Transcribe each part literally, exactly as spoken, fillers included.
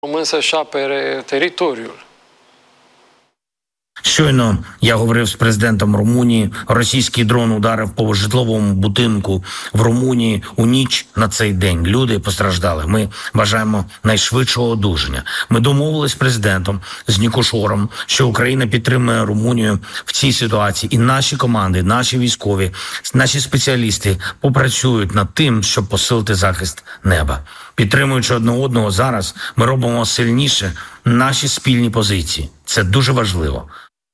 român să-și apere teritoriul. Щойно я говорив з президентом Румунії. Російський дрон ударив по житловому будинку в Румунії у ніч на цей день. Люди постраждали. Ми бажаємо найшвидшого одужання. Ми домовились з президентом, з Нікошором, що Україна підтримує Румунію в цій ситуації. І наші команди, наші військові, наші спеціалісти попрацюють над тим, щоб посилити захист неба. Підтримуючи одне одного зараз, ми робимо сильніше наші спільні позиції. Це дуже важливо.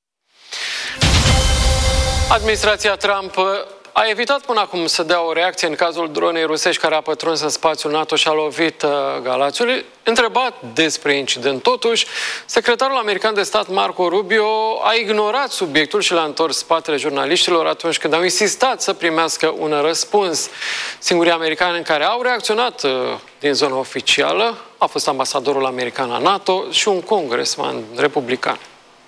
Administrația Trump a evitat până acum să dea o reacție în cazul dronei rusești care a pătruns în spațiul NATO și a lovit Galațiul. Întrebat despre incident, totuși, secretarul american de stat Marco Rubio a ignorat subiectul și l-a întors spatele jurnaliștilor atunci când au insistat să primească un răspuns. Singurii americani care au reacționat din zona oficială a fost ambasadorul american la NATO și un congresman republican.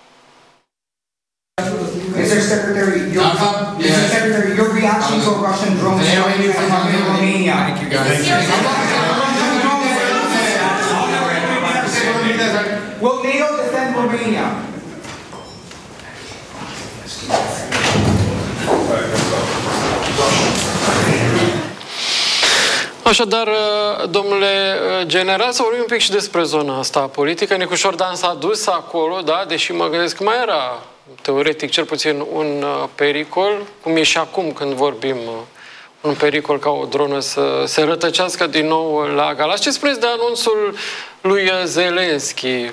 Mister Secretary, your, uh, yeah. Mister Secretary, your reaction to a Russian drone strike from Romania. Thank you, guys. Will NATO defend Romania? Așadar, domnule general, să vorbim un pic și despre zona asta politică. Nicușor Dan s-a dus acolo, da, deși mă gândesc că mai era teoretic cel puțin un pericol, cum e și acum când vorbim, un pericol ca o dronă să se rătăcească din nou la Galați. Ce spuneți de anunțul lui Zelensky?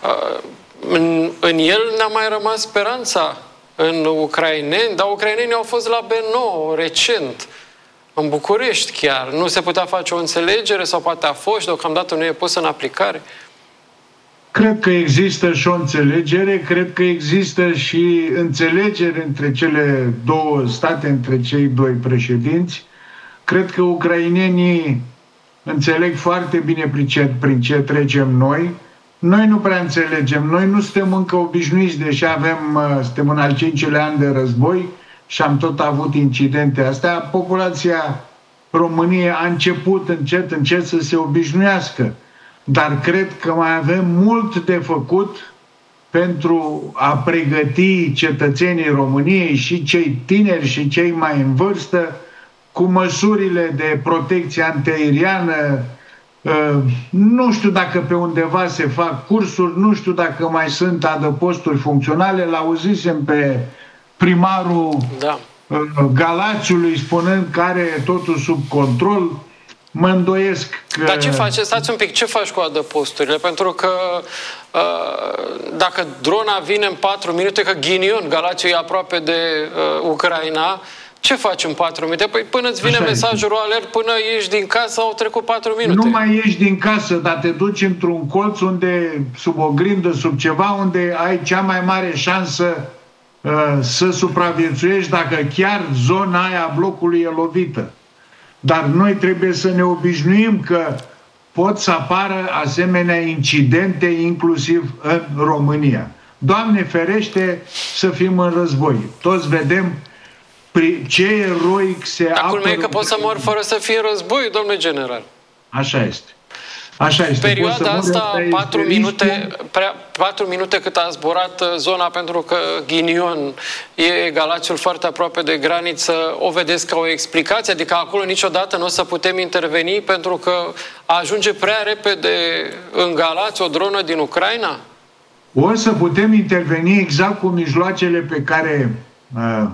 În, în el ne-a mai rămas speranța în ucraineni, dar ucrainenii au fost la B nouă recent, în București chiar. Nu se putea face o înțelegere sau poate a fost și deocamdată nu e pusă în aplicare? Cred că există și o înțelegere, cred că există și înțelegere între cele două state, între cei doi președinți. Cred că ucrainenii înțeleg foarte bine prin ce, prin ce trecem noi. Noi nu prea înțelegem, noi nu suntem încă obișnuiți, deși avem, suntem în al cincilea an de război și am tot avut incidente astea. Populația României a început încet, încet să se obișnuiască. Dar cred că mai avem mult de făcut pentru a pregăti cetățenii României, și cei tineri și cei mai în vârstă, cu măsurile de protecție antiaeriană. Nu știu dacă pe undeva se fac cursuri, nu știu dacă mai sunt adăposturi funcționale. L-auzisem pe primarul da. Galațiului spunând că are totul sub control. Mă îndoiesc că... Dar ce faci? Stați un pic, ce faci cu adăposturile? Pentru că uh, dacă drona vine în patru minute, că ghinion, Galațiul e aproape de uh, Ucraina, ce faci în patru minute? Păi până îți vine Așa mesajul alert, până ieși din casă, au trecut patru minute. Nu mai ieși din casă, dar te duci într-un colț unde, sub o grindă, sub ceva, unde ai cea mai mare șansă uh, să supraviețuiești dacă chiar zona aia a blocului e lovită. Dar noi trebuie să ne obișnuim că pot să apară asemenea incidente inclusiv în România. Doamne ferește să fim în război. Toți vedem ce eroic se apără. Acum e că pot să mor fără să fie război, domnule general. Așa este. Așa este. Perioada asta, patru minute, prea, patru minute cât a zburat zona, pentru că ghinion e Galațiul foarte aproape de graniță, o vedeți ca o explicație? Adică acolo niciodată nu o să putem interveni pentru că ajunge prea repede în Galați o dronă din Ucraina? O să putem interveni exact cu mijloacele pe care uh,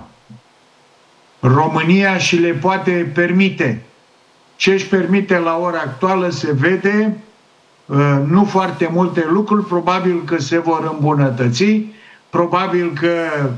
România și le poate permite. Ce își permite la ora actuală se vede, nu foarte multe lucruri, probabil că se vor îmbunătăți, probabil că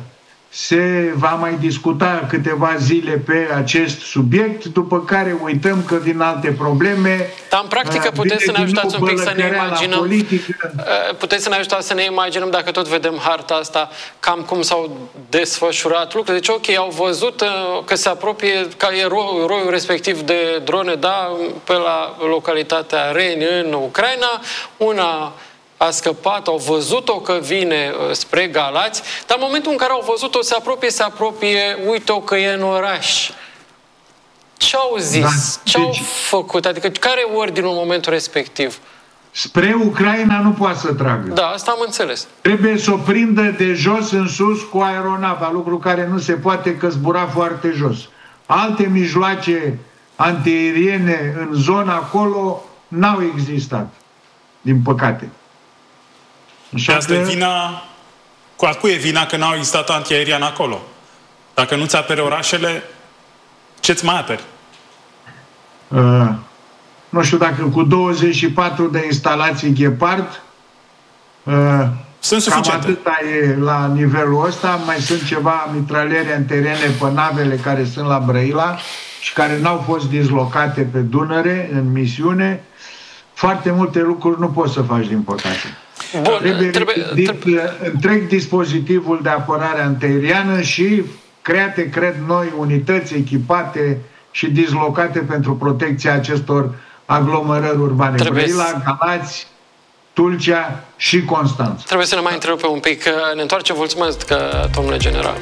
se va mai discuta câteva zile pe acest subiect, după care uităm că vin alte probleme. Dar în practică puteți să ne ajutați un pic să ne imaginăm, puteți să ne ajutați să ne imaginăm, dacă tot vedem harta asta, cam cum s-au desfășurat lucrurile. Deci, ok, au văzut că se apropie, ca eroiul respectiv de drone, da, pe la localitatea Reni, în Ucraina, una a scăpat, au văzut-o că vine spre Galați, dar în momentul în care au văzut-o, se apropie, se apropie, uite-o că e în oraș. Ce au zis? Da, ce au deci... făcut? Adică care e ordinul în momentul respectiv? Spre Ucraina nu poate să tragă. Da, asta am înțeles. Trebuie să o prindă de jos în sus cu aeronava, lucru care nu se poate, că zbura foarte jos. Alte mijloace antiaeriene în zona acolo n-au existat, din păcate. Și asta că... e vina... Cu a cui e vina că n-au existat antiaerian acolo? Dacă nu-ți apere orașele, ce-ți mai aperi? Uh, nu știu dacă cu douăzeci și patru de instalații Gepard, uh, sunt cam suficiente. atâta e la nivelul ăsta. Mai sunt ceva mitraliere antiaeriene pe navele care sunt la Brăila și care n-au fost dislocate pe Dunăre în misiune. Foarte multe lucruri nu poți să faci, din păcate. Bun, trebuie, trebuie, trebuie întreg dispozitivul de apărare antiaeriană și create, cred noi, unități echipate și dislocate pentru protecția acestor aglomerări urbane. Trebuie Brăila, Galați, Tulcea și Constanța. Trebuie să ne mai întrerupem un pic. Ne întoarcem. Mulțumesc, domnule general.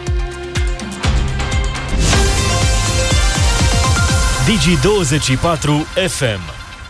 Digi douăzeci și patru F M.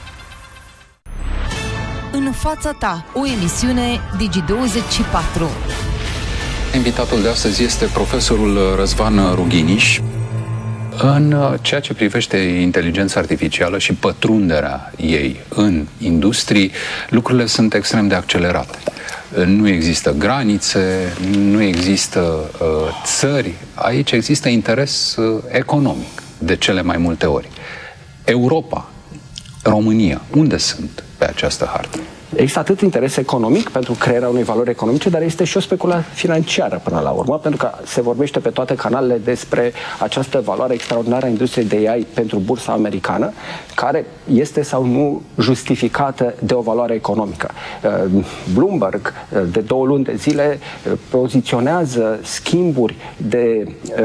În fața ta, o emisiune Digi douăzeci și patru. Invitatul de astăzi este profesorul Răzvan Rughiniș. În ceea ce privește inteligența artificială și pătrunderea ei în industrii, lucrurile sunt extrem de accelerate. Nu există granițe, nu există uh, țări, aici există interes uh, economic de cele mai multe ori. Europa, România, unde sunt pe această hartă? Există atât interes economic pentru crearea unei valori economice, dar este și o speculă financiară până la urmă, pentru că se vorbește pe toate canalele despre această valoare extraordinară a industriei de A I pentru bursa americană, care este sau nu justificată de o valoare economică. Bloomberg, de două luni de zile, poziționează schimburi de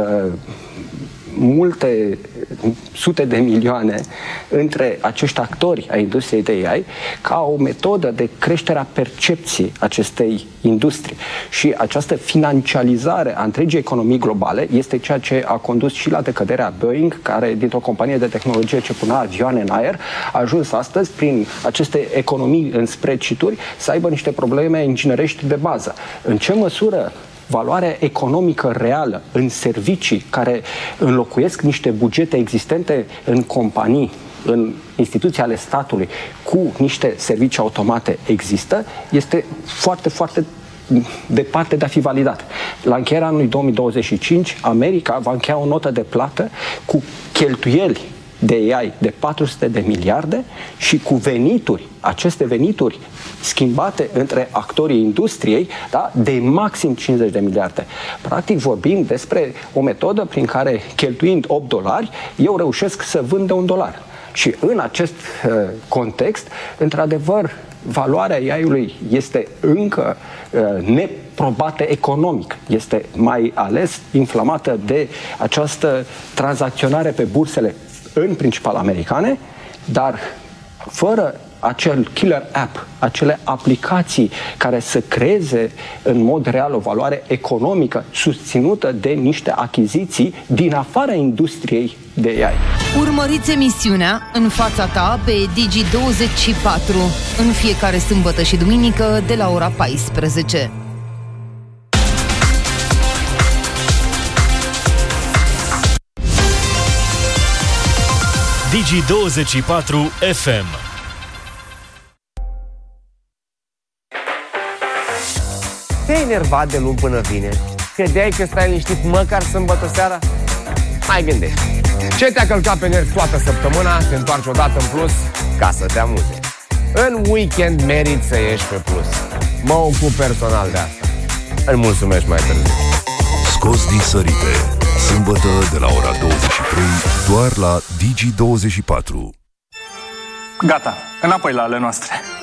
multe sute de milioane între acești actori ai industriei de A I ca o metodă de creștere a percepției acestei industrii. Și această financializare a întregii economii globale este ceea ce a condus și la decăderea Boeing, care dintr-o companie de tehnologie ce punea avioane în aer, a ajuns astăzi, prin aceste economii în spreadsheet-uri, să aibă niște probleme inginerești de bază. În ce măsură valoarea economică reală în servicii care înlocuiesc niște bugete existente în companii, în instituții ale statului, cu niște servicii automate există, este foarte, foarte departe de a fi validat. La încheierea anului două mii douăzeci și cinci, America va încheia o notă de plată cu cheltuieli de A I de patru sute de miliarde și cu venituri, aceste venituri schimbate între actorii industriei, da, de maxim cincizeci de miliarde. Practic vorbim despre o metodă prin care, cheltuind opt dolari, eu reușesc să vând de un dolar. Și în acest uh, context, într-adevăr, valoarea A I-ului este încă uh, neprobată economic. Este mai ales inflamată de această tranzacționare pe bursele în principal americane, dar fără acel killer app, acele aplicații care să creeze în mod real o valoare economică susținută de niște achiziții din afara industriei de A I. Urmăriți emisiunea În fața ta pe Digi douăzeci și patru în fiecare sâmbătă și duminică de la ora paisprezece. Digi douăzeci și patru F M. Te-ai enervat de luni până vineri? Credeai că stai liniștit măcar sâmbătă seara? Mai gândește. Ce te-a călcat pe nervi toată săptămâna, te întoarci odată în plus ca să te amuze. În weekend meriți să ieși pe plus. Mă ocup personal de asta. Îmi mulțumesc mai târziu. Scos din sărite. Sâmbătă de la ora douăzeci și trei, doar la Digi douăzeci și patru. Gata, înapoi la ale noastre.